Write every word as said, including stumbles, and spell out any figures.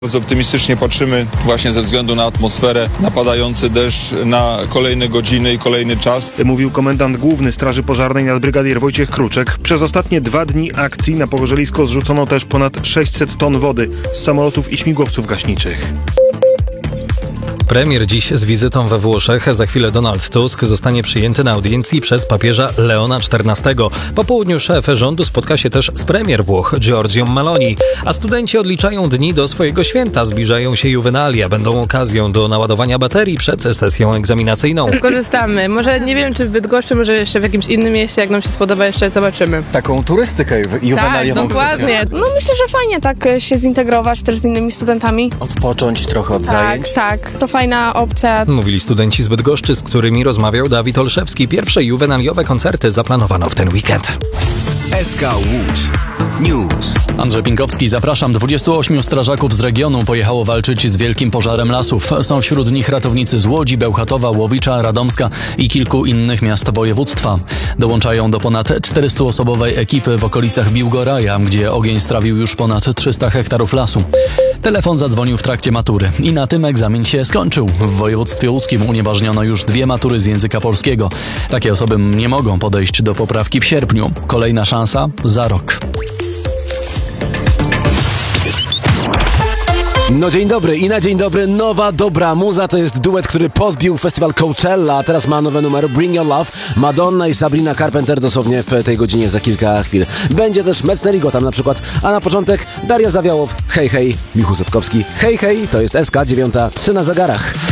Bardzo optymistycznie patrzymy właśnie ze względu na atmosferę, na padający deszcz, na kolejne godziny i kolejny czas. Mówił komendant główny Straży Pożarnej nadbrygadier Wojciech Kruczek. Przez ostatnie dwa dni akcji na Pogorzelisko zrzucono też ponad sześćset ton wody z samolotów i śmigłowców gaśniczych. Premier dziś z wizytą we Włoszech. Za chwilę Donald Tusk zostanie przyjęty na audiencji przez papieża Leona czternastego. Po południu szef rządu spotka się też z premier Włoch Giorgią Meloni. A studenci odliczają dni do swojego święta. Zbliżają się juwenalia. Będą okazją do naładowania baterii przed sesją egzaminacyjną. Skorzystamy. Może nie wiem, czy w Bydgoszczy, może jeszcze w jakimś innym mieście. Jak nam się spodoba, jeszcze zobaczymy. Taką turystykę juwenaliową. Tak, dokładnie. No myślę, że fajnie tak się zintegrować też z innymi studentami. Odpocząć trochę od Tak, zajęć. tak. To fajna opcja. Mówili studenci z Bydgoszczy, z którymi rozmawiał Dawid Olszewski. Pierwsze juwenaliowe koncerty zaplanowano w ten weekend. S K Łódź News. Andrzej Pinkowski, zapraszam. dwudziestu ośmiu strażaków z regionu pojechało walczyć z wielkim pożarem lasów. Są wśród nich ratownicy z Łodzi, Bełchatowa, Łowicza, Radomska i kilku innych miast województwa. Dołączają do ponad czterystuosobowej ekipy w okolicach Biłgoraja, gdzie ogień strawił już ponad trzysta hektarów lasu. Telefon zadzwonił w trakcie matury i na tym egzamin się skończył. W województwie łódzkim unieważniono już dwie matury z języka polskiego. Takie osoby nie mogą podejść do poprawki w sierpniu. Kolejna szansa za rok. No dzień dobry i na dzień dobry nowa dobra muza. To jest duet, który podbił festiwal Coachella, a teraz ma nowe numery Bring Your Love. Madonna i Sabrina Carpenter dosłownie w tej godzinie za kilka chwil. Będzie też Mecnerigo tam na przykład, a na początek Daria Zawiałow, hej hej, Michu Sepkowski, hej hej, to jest S K dziewięć trzy na zegarach.